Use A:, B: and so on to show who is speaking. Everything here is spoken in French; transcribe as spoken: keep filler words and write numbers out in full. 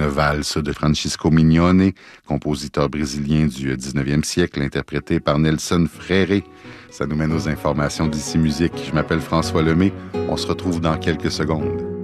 A: une valse de Francisco Mignone, compositeur brésilien du dix-neuvième siècle, interprété par Nelson Freire. Ça nous mène aux informations d'Ici Musique. Je m'appelle François Lemay. On se retrouve dans quelques secondes.